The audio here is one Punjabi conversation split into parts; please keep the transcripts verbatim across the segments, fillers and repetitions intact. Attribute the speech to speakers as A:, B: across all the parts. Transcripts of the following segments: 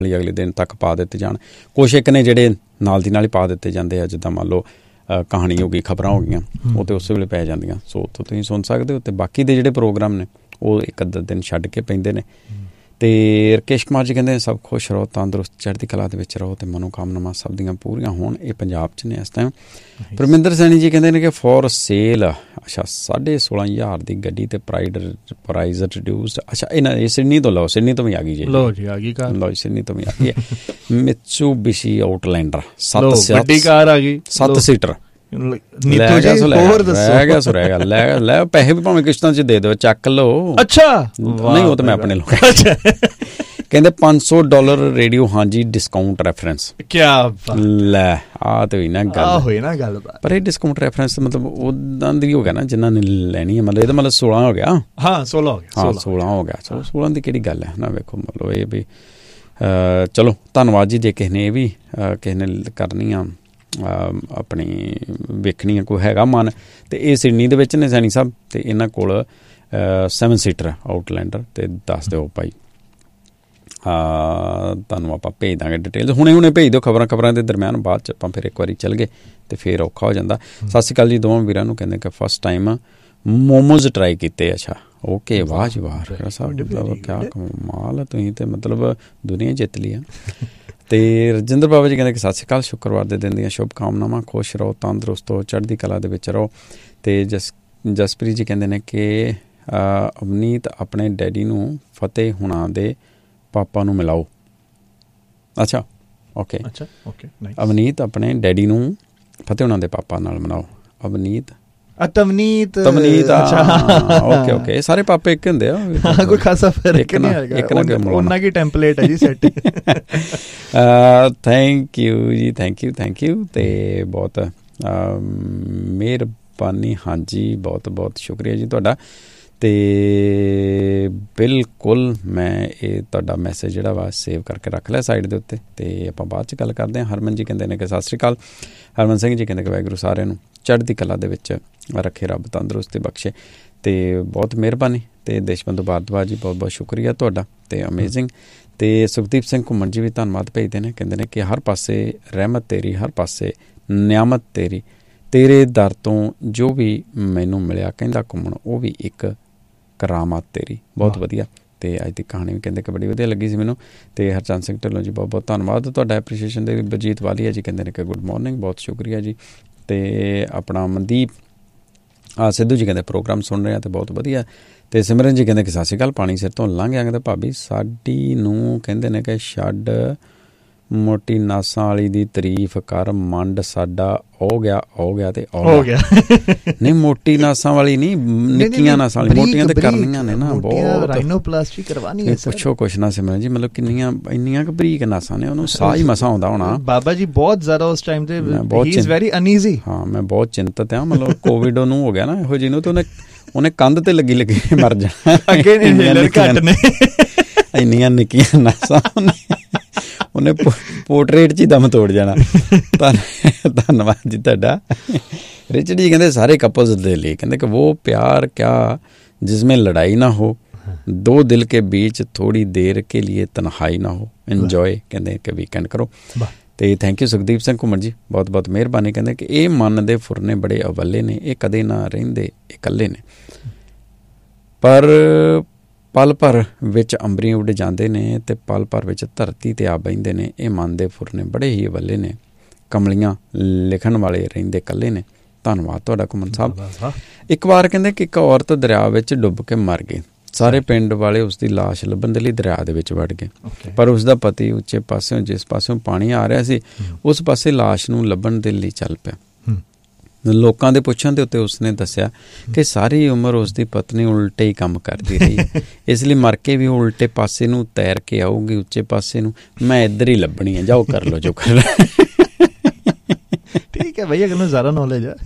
A: ਅਗਲੇ ਦਿਨ ਤੱਕ ਪਾ ਦਿੱਤੇ ਜਾਣ। ਕੁਛ ਇੱਕ ਨੇ ਜਿਹੜੇ ਨਾਲ ਦੀ ਨਾਲ ਹੀ ਪਾ ਦਿੱਤੇ ਜਾਂਦੇ ਆ, ਜਿੱਦਾਂ ਮੰਨ ਲਓ ਕਹਾਣੀ ਹੋ ਗਈ, ਖਬਰਾਂ ਹੋ ਗਈਆਂ, ਉਹ ਤਾਂ ਉਸੇ ਵੇਲੇ ਪੈ ਜਾਂਦੀਆਂ, ਸੋ ਉੱਥੋਂ ਤੁਸੀਂ ਸੁਣ ਸਕਦੇ ਹੋ। ਅਤੇ ਬਾਕੀ ਦੇ ਜਿਹੜੇ ਪ੍ਰੋਗਰਾਮ ਨੇ ਉਹ ਇੱਕ ਅੱਧਾ ਦਿਨ ਛੱਡ ਕੇ ਪੈਂਦੇ ਨੇ। ਅਤੇ ਰਕੇਸ਼ ਕੁਮਾਰ ਜੀ ਕਹਿੰਦੇ ਸਭ ਖੁਸ਼ ਰਹੋ, ਤੰਦਰੁਸਤ, ਚੜ੍ਹਦੀ ਕਲਾ ਦੇ ਵਿੱਚ ਰਹੋ ਅਤੇ ਮਨੋਕਾਮਨਾਵਾਂ ਸਭ ਦੀਆਂ ਪੂਰੀਆਂ ਹੋਣ। ਇਹ ਪੰਜਾਬ 'ਚ ਨੇ ਇਸ ਟਾਈਮ। ਪਰਮਿੰਦਰ ਸੈਣੀ ਜੀ ਕਹਿੰਦੇ ਨੇ ਕਿ ਫੋਰ ਸੇਲ, ਅੱਛਾ ਸਾਢੇ ਸੋਲਾਂ ਹਜ਼ਾਰ ਦੀ ਗੱਡੀ ਅਤੇ ਪ੍ਰਾਈਡ ਪ੍ਰਾਈਜ਼ ਰਿਡਿਊਸਡ। ਅੱਛਾ ਇਹਨਾਂ ਇਹ ਸਿਡਨੀ ਤੋਂ ਲਓ, ਸਿਡਨੀ ਤੋਂ ਵੀ ਆ ਗਈ ਜੀ, ਲਓ ਜੀ ਆ ਗਈ ਕਾਰ, ਲਓ ਸਿਡਨੀ ਤੋਂ ਵੀ ਆ ਗਈ ਹੈ। ਮਿਤਸੂਬਿਸ਼ੀ ਆਊਟਲੈਂਡਰ ਸੱਤ ਵੱਡੀ ਕਾਰ ਆ ਗਈ, ਸੱਤ ਸੀਟਰ। ਲੈ ਗਿਆ ਸੋ ਰਹਿ ਗਿਆ ਸੋ ਰਹਿ ਗਿਆ ਲੈ ਲੈ ਪੈਸੇ ਵੀ ਭਾਵੇਂ ਕਿਸ਼ਤਾਂ 'ਚ ਦੇ ਦਿਓ, ਚੱਕ ਲਓ। ਅੱਛਾ ਨਹੀਂ ਉਹ ਤਾਂ ਮੈਂ ਆਪਣੇ ਲੋਕ ਕਹਿੰਦੇ ਪੰਜ ਸੌ ਡਾਲਰ ਰੇਡੀਓ ਹਾਂਜੀ ਡਿਸਕਾਊਂਟ ਰੈਫਰੈਂਸ। ਕਿਆ ਲੈ ਆਹ ਤਾਂ ਹੋਈ ਨਾ ਗੱਲ, ਹੋਈ ਨਾ ਗੱਲ। ਪਰ ਇਹ ਡਿਸਕਾਊਂਟ ਰੈਫਰੈਂਸ ਮਤਲਬ ਉੱਦਾਂ ਦੀ ਹੋ ਗਿਆ ਨਾ ਜਿਨ੍ਹਾਂ ਨੇ ਲੈਣੀ ਹੈ, ਮਤਲਬ ਇਹਦਾ ਮਤਲਬ ਸੋਲਾਂ ਹੋ ਗਿਆ। ਹਾਂ ਸੋਲਾਂ ਹੋ ਗਿਆ, ਹਾਂ ਸੋਲਾਂ ਹੋ ਗਿਆ। ਚਲੋ ਸੋਲਾਂ ਦੀ ਕਿਹੜੀ ਗੱਲ ਹੈ ਨਾ, ਵੇਖੋ ਮਤਲਬ ਇਹ ਵੀ ਚਲੋ ਧੰਨਵਾਦ ਜੀ। ਜੇ ਕਿਸੇ ਨੇ ਇਹ ਵੀ ਕਿਸੇ ਨੇ ਕਰਨੀ ਆ ਆਪਣੀ ਵੇਖਣੀ ਆ, ਕੋਈ ਹੈਗਾ ਮਨ, ਅਤੇ ਇਹ ਸਿਡਨੀ ਦੇ ਵਿੱਚ ਨੇ ਸੈਣੀ ਸਾਹਿਬ, ਅਤੇ ਇਹਨਾਂ ਕੋਲ ਸੈਵਨ ਸੀਟਰ ਆਊਟਲੈਂਡਰ, ਅਤੇ ਦੱਸ ਦਿਓ ਭਾਈ। ਤੁਹਾਨੂੰ ਆਪਾਂ ਭੇਜ ਦਾਂਗੇ ਡਿਟੇਲਸ, ਹੁਣੇ ਹੁਣੇ ਭੇਜ ਦਿਓ ਖਬਰਾਂ ਖਬਰਾਂ ਦੇ ਦਰਮਿਆਨ। ਬਾਅਦ 'ਚ ਆਪਾਂ ਫਿਰ ਇੱਕ ਵਾਰੀ ਚੱਲ ਗਏ ਅਤੇ ਫਿਰ ਔਖਾ ਹੋ ਜਾਂਦਾ। ਸਤਿ ਸ਼੍ਰੀ ਅਕਾਲ ਜੀ ਦੋਵਾਂ ਵੀਰਾਂ ਨੂੰ। ਕਹਿੰਦੇ ਕਿ ਫਸਟ ਟਾਈਮ ਮੋਮੋਜ਼ ਟਰਾਈ ਕੀਤੇ। ਅੱਛਾ ਓਕੇ, ਵਾਹ ਜੀ ਵਾਹ ਸਾਹਿਬ, ਮਤਲਬ ਕਿਆ ਕਮਾਲ ਹੈ, ਤੁਸੀਂ ਤਾਂ ਮਤਲਬ ਦੁਨੀਆ ਜਿੱਤ ਲਈ ਆ। ਅਤੇ ਰਜਿੰਦਰ ਬਾਬਾ ਜੀ ਕਹਿੰਦੇ ਕਿ ਸਤਿ ਸ਼੍ਰੀ ਅਕਾਲ, ਸ਼ੁੱਕਰਵਾਰ ਦੇ ਦਿਨ ਦੀਆਂ ਸ਼ੁਭ ਕਾਮਨਾਵਾਂ, ਖੁਸ਼ ਰਹੋ, ਤੰਦਰੁਸਤ ਹੋ, ਚੜ੍ਹਦੀ ਕਲਾ ਦੇ ਵਿੱਚ ਰਹੋ। ਅਤੇ ਜਸ ਜਸਪ੍ਰੀਤ ਜੀ ਕਹਿੰਦੇ ਨੇ ਕਿ ਅਵਨੀਤ ਆਪਣੇ ਡੈਡੀ ਨੂੰ ਫਤਿਹ ਹੁਣਾਂ ਦੇ ਪਾਪਾ ਨੂੰ ਮਿਲਾਓ। ਅੱਛਾ ਓਕੇ, ਅੱਛਾ ਓਕੇ, ਅਵਨੀਤ ਆਪਣੇ ਡੈਡੀ ਨੂੰ ਫਤਿਹ ਹੁਣਾਂ ਦੇ ਪਾਪਾ ਨਾਲ ਮਿਲਾਓ। ਅਵਨੀਤ ਤਵਨੀਤ ਤਵਨੀਤ ਓਕੇ ਓਕੇ, ਸਾਰੇ ਪਾਪੇ ਇੱਕ ਹੁੰਦੇ ਆ, ਕੋਈ ਖਾਸਾ ਫਰਕ ਨਹੀਂ ਹੈਗਾ, ਉਹਨਾਂ ਕੀ ਟੈਂਪਲੇਟ ਹੈ ਜੀ ਸੈਟ। ਥੈਂਕ ਯੂ ਜੀ, ਥੈਂਕ ਯੂ ਥੈਂਕ ਯੂ ਅਤੇ ਬਹੁਤ ਮਿਹਰਬਾਨੀ। ਹਾਂਜੀ ਬਹੁਤ ਬਹੁਤ ਸ਼ੁਕਰੀਆ ਜੀ ਤੁਹਾਡਾ। ਅਤੇ ਬਿਲਕੁਲ ਮੈਂ ਇਹ ਤੁਹਾਡਾ ਮੈਸੇਜ ਜਿਹੜਾ ਵਾ ਸੇਵ ਕਰਕੇ ਰੱਖ ਲਿਆ ਸਾਈਡ ਦੇ ਉੱਤੇ, ਅਤੇ ਆਪਾਂ ਬਾਅਦ 'ਚ ਗੱਲ ਕਰਦੇ ਹਾਂ। ਹਰਮਨ ਜੀ ਕਹਿੰਦੇ ਨੇ ਕਿ ਸਤਿ ਸ਼੍ਰੀ ਅਕਾਲ। ਹਰਮਨ ਸਿੰਘ ਜੀ ਕਹਿੰਦੇ ਕਿ ਵਾਹਿਗੁਰੂ ਸਾਰਿਆਂ ਨੂੰ ਚੜ੍ਹਦੀ ਕਲਾ ਦੇ ਵਿੱਚ ਰੱਖੇ, ਰੱਬ ਤੰਦਰੁਸਤੀ ਬਖਸ਼ੇ, ਅਤੇ ਬਹੁਤ ਮਿਹਰਬਾਨੀ। ਅਤੇ ਦੇਸ਼ਬੰਧੂ ਭਾਰਦਵਾਜ ਜੀ ਬਹੁਤ ਬਹੁਤ ਸ਼ੁਕਰੀਆ ਤੁਹਾਡਾ, ਅਤੇ ਅਮੇਜ਼ਿੰਗ। ਅਤੇ ਸੁਖਦੀਪ ਸਿੰਘ ਘੁੰਮਣ ਜੀ ਵੀ ਧੰਨਵਾਦ ਭੇਜਦੇ ਨੇ, ਕਹਿੰਦੇ ਨੇ ਕਿ ਹਰ ਪਾਸੇ ਰਹਿਮਤ ਤੇਰੀ, ਹਰ ਪਾਸੇ ਨਿਆਮਤ ਤੇਰੀ, ਤੇਰੇ ਦਰ ਤੋਂ ਜੋ ਵੀ ਮੈਨੂੰ ਮਿਲਿਆ ਕਹਿੰਦਾ ਘੁੰਮਣ ਉਹ ਵੀ ਇੱਕ ਕਰਾਮਾਤ ਤੇਰੀ। ਬਹੁਤ ਵਧੀਆ। ਅਤੇ ਅੱਜ ਦੀ ਕਹਾਣੀ ਵੀ ਕਹਿੰਦੇ ਕਿ ਬੜੀ ਵਧੀਆ ਲੱਗੀ ਸੀ ਮੈਨੂੰ। ਅਤੇ ਹਰਚੰਦ ਸਿੰਘ ਢਿੱਲੋਂ ਜੀ ਬਹੁਤ ਬਹੁਤ ਧੰਨਵਾਦ ਤੁਹਾਡਾ ਐਪਰੀਸ਼ੀਏਸ਼ਨ ਦੇ। ਬਲਜੀਤ ਵਾਲੀਆ ਜੀ ਕਹਿੰਦੇ ਨੇ ਕਿ ਗੁੱਡ ਮੋਰਨਿੰਗ, ਬਹੁਤ ਸ਼ੁਕਰੀਆ ਜੀ। ਅਤੇ ਆਪਣਾ ਮਨਦੀਪ ਆ ਸਿੱਧੂ ਜੀ ਕਹਿੰਦੇ ਪ੍ਰੋਗਰਾਮ ਸੁਣ ਰਹੇ ਆ ਅਤੇ ਬਹੁਤ ਵਧੀਆ। ਅਤੇ ਸਿਮਰਨ ਜੀ ਕਹਿੰਦੇ ਕਿ ਸਤਿ ਸ਼੍ਰੀ ਅਕਾਲ, ਪਾਣੀ ਸਿਰ ਤੋਂ ਲੰਘ ਗਿਆ। ਕਹਿੰਦੇ ਭਾਬੀ ਸਾਡੀ ਨੂੰ ਕਹਿੰਦੇ ਨੇ ਕਿ ਛੱਡ ਮੋਟੀ ਨਾਸਾਂ ਵਾਲੀ ਦੀ ਤਾਰੀਫ ਕਰ, ਮੰਡ ਸਾਡਾ ਹੋ ਗਿਆ ਹੋ ਗਿਆ ਅਤੇ ਹੋ ਗਿਆ। ਨਹੀਂ ਮੋਟੀ ਨਾਸਾਂ ਵਾਲੀ ਨਹੀਂ, ਨਿੱਕੀਆਂ ਨਾਸਾਂ ਵਾਲੀ, ਮੋਟੀਆਂ ਤਾਂ ਕਰਨੀਆਂ ਨੇ ਨਾ, ਬਹੁਤ ਰਾਈਨੋਪਲਾਸਟੀ ਕਰਵਾਉਣੀ ਹੈ। ਪੁੱਛੋ ਕੁਛ ਨਾ ਸਿਮਰਨ ਜੀ, ਮਤਲਬ ਕਿੰਨੀਆਂ ਇੰਨੀਆਂ ਕੁ ਬਰੀਕ ਨਾਸਾਂ ਨੇ, ਉਹਨੂੰ ਸਾਹ ਹੀ ਮਸਾਂ ਆਉਂਦਾ ਹੋਣਾ। ਬਾਬਾ ਜੀ ਬਹੁਤ ਜ਼ਿਆਦਾ ਉਸ ਟਾਈਮ ਤੇ ਹੀ ਇਜ਼ ਵੈਰੀ ਅਨਈਜ਼ੀ। ਹਾਂ ਮੈਂ ਬਹੁਤ ਚਿੰਤਤ ਹਾਂ, ਮਤਲਬ ਕੋਵਿਡ ਉਹਨੂੰ ਹੋ ਗਿਆ ਨਾ ਇਹੋ ਜਿਹੀ ਨੂੰ, ਤਾਂ ਉਹਨੇ ਉਹਨੇ ਕੰਧ ਤੇ ਲੱਗੀ ਲੱਗੀ ਮਰ ਜਾਣਾ। ਅੱਗੇ ਘੱਟ ਨੇ, ਇੰਨੀਆਂ ਨਿੱਕੀਆਂ ਨਾਸਾਂ ਉਹਨੇ ਪੋਰਟਰੇਟ 'ਚ ਹੀ ਦਮ ਤੋੜ ਜਾਣਾ। ਧੰਨਵਾਦ ਜੀ ਤੁਹਾਡਾ। ਰਿਚਰਡ ਜੀ ਕਹਿੰਦੇ ਸਾਰੇ ਕਪਲਸ ਦੇ ਲਈ ਕਹਿੰਦੇ ਕਿ ਉਹ ਪਿਆਰ ਕਿਆ ਜਿਸमें ਲੜਾਈ ਨਾ ਹੋ, ਦੋ ਦਿਲ ਕੇ बीच ਥੋੜੀ ਦੇਰ ਕੇ लिए ਤਨਹਾਈ ਨਾ ਹੋ, ਇੰਜੋਏ ਕਹਿੰਦੇ ਕਿ ਵੀਕਐਂਡ ਕਰੋ। ਅਤੇ ਥੈਂਕ ਯੂ ਸੁਖਦੀਪ ਸਿੰਘ ਘੁੰਮਣ ਜੀ, ਬਹੁਤ ਬਹੁਤ ਮਿਹਰਬਾਨੀ। ਕਹਿੰਦੇ ਕਿ ਇਹ ਮਨ ਦੇ ਫੁਰਨੇ ਬੜੇ ਅਵੱਲੇ ਨੇ, ਇਹ ਕਦੇ ਨਾ ਰਹਿੰਦੇ ਇਕੱਲੇ ਨੇ, ਪਰ ਪਲ ਭਰ ਵਿੱਚ ਅੰਬਰੀਆਂ ਉੱਡ ਜਾਂਦੇ ਨੇ ਅਤੇ ਪਲ ਭਰ ਵਿੱਚ ਧਰਤੀ 'ਤੇ ਆ ਬਹਿੰਦੇ ਨੇ। ਇਹ ਮਨ ਦੇ ਫੁਰਨੇ ਬੜੇ ਹੀ ਅਵੱਲੇ ਨੇ, ਕਮਲੀਆਂ ਲਿਖਣ ਵਾਲੇ ਰਹਿੰਦੇ ਇਕੱਲੇ ਨੇ। ਧੰਨਵਾਦ ਤੁਹਾਡਾ ਘੁੰਮਣ ਸਾਹਿਬ। ਇੱਕ ਵਾਰ ਕਹਿੰਦੇ ਕਿ ਇੱਕ ਔਰਤ ਦਰਿਆ ਵਿੱਚ ਡੁੱਬ ਕੇ ਮਰ ਗਈ। ਸਾਰੇ ਪਿੰਡ ਵਾਲੇ ਉਸ ਦੀ ਲਾਸ਼ ਲੱਭਣ ਦੇ ਲਈ ਦਰਿਆ ਦੇ ਵਿੱਚ ਵੜ ਗਏ, ਪਰ ਉਸਦਾ ਪਤੀ ਉੱਚੇ ਪਾਸਿਓਂ ਜਿਸ ਪਾਸਿਓਂ ਪਾਣੀ ਆ ਰਿਹਾ ਸੀ ਉਸ ਪਾਸੇ ਲਾਸ਼ ਨੂੰ ਲੱਭਣ ਦੇ ਲਈ ਚੱਲ ਪਿਆ। ਲੋਕਾਂ ਦੇ ਪੁੱਛਣ ਦੇ ਉੱਤੇ ਉਸਨੇ ਦੱਸਿਆ ਕਿ ਸਾਰੀ ਉਮਰ ਉਸਦੀ ਪਤਨੀ ਉਲਟੇ ਹੀ ਕੰਮ ਕਰਦੀ ਰਹੀ, ਇਸ ਲਈ ਮਰ ਕੇ ਵੀ ਉਹ ਉਲਟੇ ਪਾਸੇ ਨੂੰ ਤੈਰ ਕੇ ਆਊਗੀ ਉੱਚੇ ਪਾਸੇ ਨੂੰ। ਮੈਂ ਇੱਧਰ ਹੀ ਲੱਭਣੀ ਹੈ, ਜਾਓ ਕਰ ਲਓ ਜੋ ਕਰ ਲਓ। ਠੀਕ ਹੈ ਭਈਆ, ਕਿੰਨਾ ਜ਼ਿਆਦਾ ਨੌਲੇਜ ਹੈ।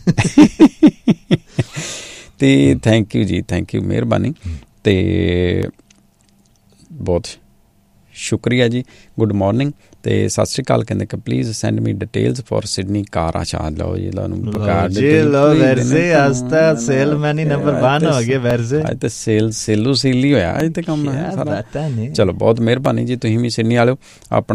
A: ਅਤੇ ਥੈਂਕ ਯੂ ਜੀ, ਥੈਂਕ ਯੂ, ਮਿਹਰਬਾਨੀ। ਅਤੇ ਬਹੁਤ ਸ਼ੁਕਰੀਆ ਜੀ, ਗੁੱਡ ਮਾਰਨਿੰਗ ਤੇ ਸਤਿ ਸ਼੍ਰੀ ਅਕਾਲ। ਕਹਿੰਦੇ ਕਿ please send me details for Sydney ਕਾਰ। ਅੱਛਾ ਲਓ ਜੀ, ਤੁਹਾਨੂੰ ਅੱਜ ਤੇ ਸੇਲ ਸੇਲੂ ਸੇਲ ਹੀ ਹੋਇਆ ਅੱਜ ਤੇ ਕੰਮ ਹੈ ਸਾਰਾ। ਚਲੋ ਬਹੁਤ ਮਿਹਰਬਾਨੀ ਜੀ, ਤੁਸੀਂ ਵੀ ਸਿਡਨੀ ਵਾਲਿਓ ਆਪਣਾ